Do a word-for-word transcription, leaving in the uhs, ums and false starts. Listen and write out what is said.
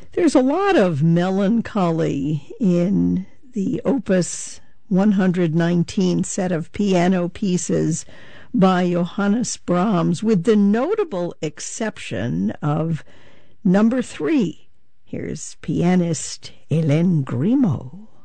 There's a lot of melancholy in the Opus one hundred nineteen set of piano pieces by Johannes Brahms, with the notable exception of number three. Here's pianist Hélène Grimaud.